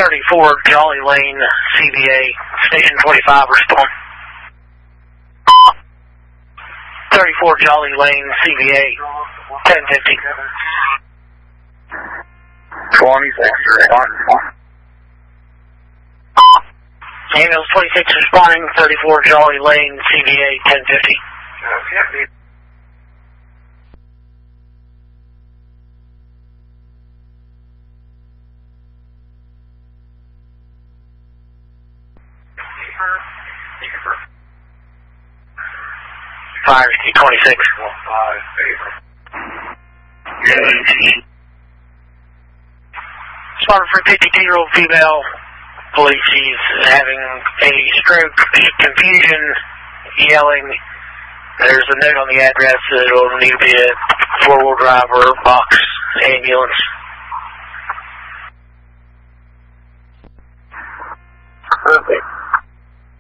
34 Jolly Lane, CVA, Station 25, respond. 34 Jolly Lane, CVA, 1050. 26, respond. Ambulance 26 responding, 34 Jolly Lane, CVA, 1050. Okay. Fire 26. Responding for 52-year-old female. Believe she's having a stroke, confusion, yelling. There's a note on the address that it'll need to be a 4-wheel drive or box ambulance.